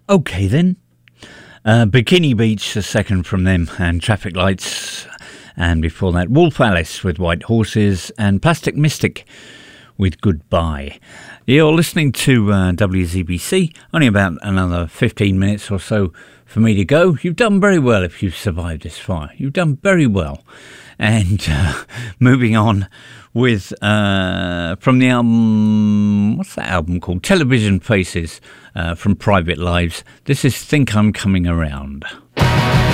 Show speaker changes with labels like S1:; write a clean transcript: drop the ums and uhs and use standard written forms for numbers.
S1: Okay then. Bikini Beach, the second from them, and Traffic Lights. And before that, Wolf Alice with White Horses and Plastic Mystic with Goodbye. You're listening to WZBC. Only about another 15 minutes or so for me to go. You've done very well if you've survived this far. You've done very well. And moving on with, from the album, what's that album called? Television Faces from Private Lives. This is Think I'm Coming Around.